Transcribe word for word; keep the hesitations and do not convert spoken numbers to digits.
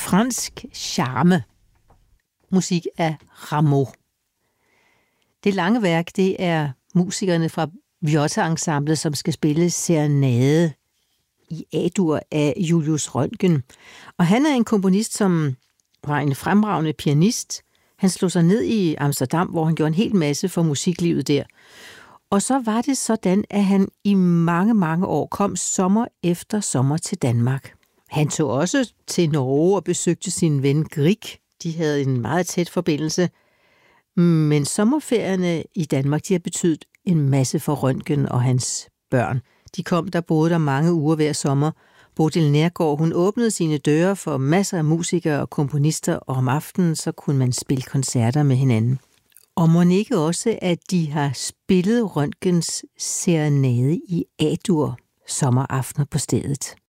fransk charme. Musik af Rameau. Det lange værk, det er musikerne fra Viotta-ensemblet, som skal spille Serenade i A-dur af Julius Röntgen. Og han er en komponist, som var en fremragende pianist. Han slog sig ned i Amsterdam, hvor han gjorde en hel masse for musiklivet der. Og så var det sådan, at han i mange, mange år kom sommer efter sommer til Danmark. Han tog også til Norge og besøgte sin ven Grieg. De havde en meget tæt forbindelse. Men sommerferierne i Danmark, de har betydet en masse for Röntgen og hans børn. De kom der, boede der mange uger hver sommer. Bodil Neergaard, hun åbnede sine døre for masser af musikere og komponister, og om aftenen så kunne man spille koncerter med hinanden. Og må ikke også, at de har spillet Röntgens Serenade i A-dur sommeraftener på stedet.